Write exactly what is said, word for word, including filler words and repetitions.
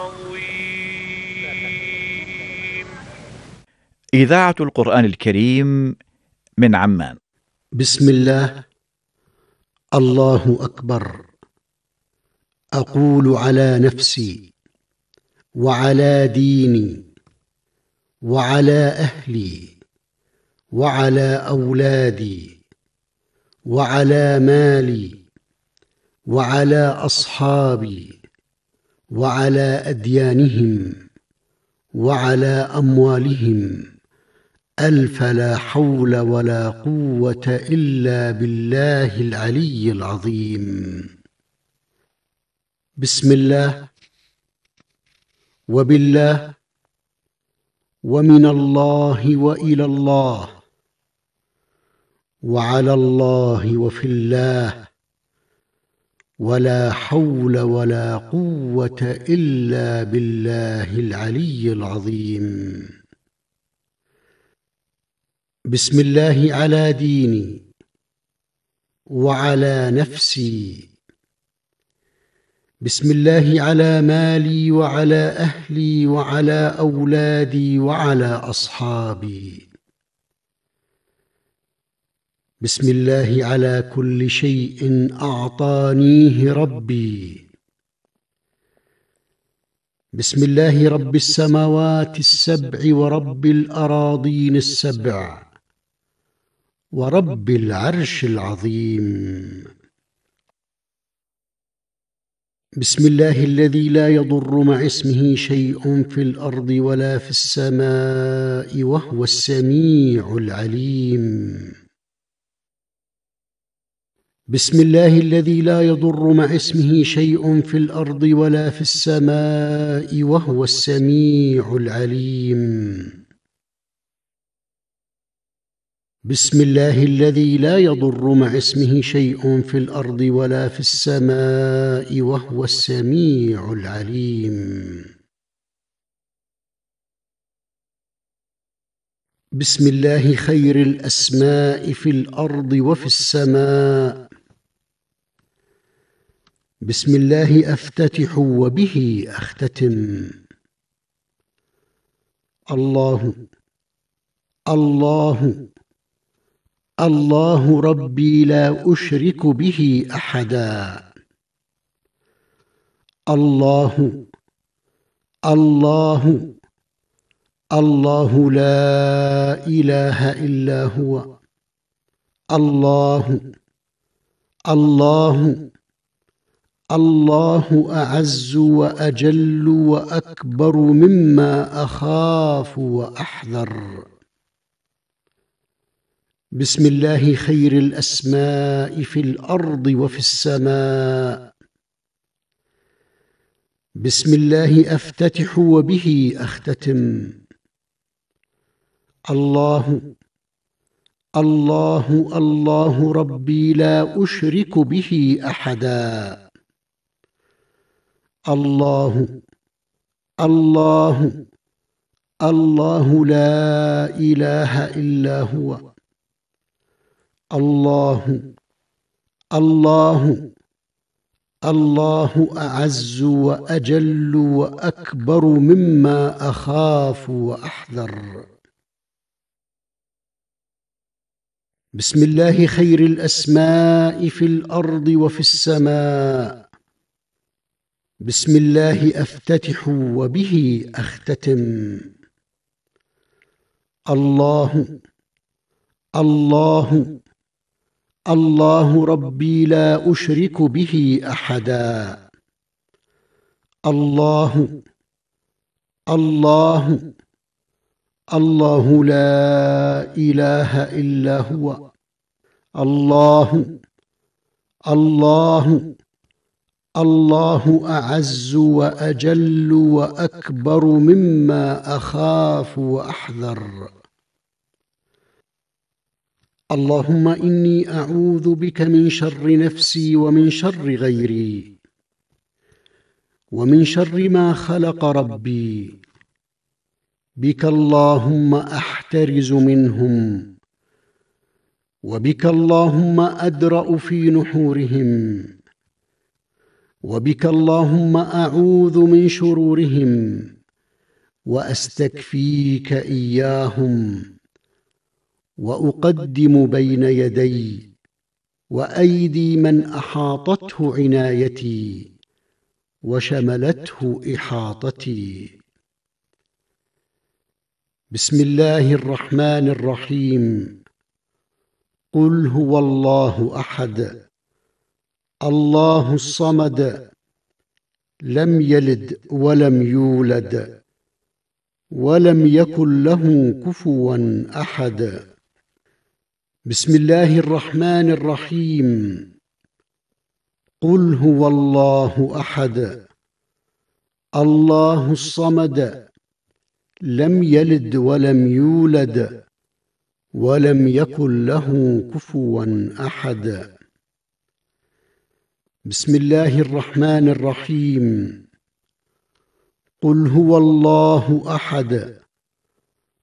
إذاعة القرآن الكريم من عمان. بسم الله. الله أكبر. أقول على نفسي وعلى ديني وعلى أهلي وعلى أولادي وعلى مالي وعلى أصحابي وعلى أديانهم وعلى أموالهم ألف لا حول ولا قوة إلا بالله العلي العظيم. بسم الله وبالله ومن الله وإلى الله وعلى الله وفي الله ولا حول ولا قوة إلا بالله العلي العظيم. بسم الله على ديني وعلى نفسي. بسم الله على مالي وعلى أهلي وعلى أولادي وعلى أصحابي. بسم الله على كل شيء أعطانيه ربي. بسم الله رب السماوات السبع ورب الأراضين السبع ورب العرش العظيم. بسم الله الذي لا يضر مع اسمه شيء في الأرض ولا في السماء وهو السميع العليم. بسم الله الذي لا يضر مع اسمه شيء في الأرض ولا في السماء وهو السميع العليم. بسم الله الذي لا يضر مع اسمه شيء في الأرض ولا في السماء وهو السميع العليم. بسم الله خير الأسماء في الأرض وفي السماء. بسم الله أفتتح وبه أختتم. الله الله الله ربي لا أشرك به أحدا. الله الله الله لا إله إلا هو. الله الله الله أعز وأجل وأكبر مما أخاف وأحذر. بسم الله خير الأسماء في الأرض وفي السماء. بسم الله أفتتح وبه أختتم. الله الله الله ربي لا أشرك به أحدا. الله الله الله لا إله إلا هو. الله الله الله أعز وأجل وأكبر مما أخاف وأحذر. بسم الله خير الأسماء في الأرض وفي السماء. بسم الله أفتتح وبه أختتم. الله الله الله ربي لا أشرك به أحدا. الله الله الله لا إله إلا هو. الله الله الله أعز وأجل وأكبر مما أخاف وأحذر. اللهم إني أعوذ بك من شر نفسي ومن شر غيري ومن شر ما خلق ربي. بك اللهم أحترز منهم وبك اللهم أدرأ في نحورهم وبك اللهم أعوذ من شرورهم وأستكفيك إياهم، وأقدم بين يدي وأيدي من أحاطته عنايتي وشملته إحاطتي. بسم الله الرحمن الرحيم. قل هو الله أحد الله الصمد لم يلد ولم يولد ولم يكن له كفوا أحد. بسم الله الرحمن الرحيم. قل هو الله أحد الله الصمد لم يلد ولم يولد ولم يكن له كفوا أحد. بسم الله الرحمن الرحيم. قل هو الله أحد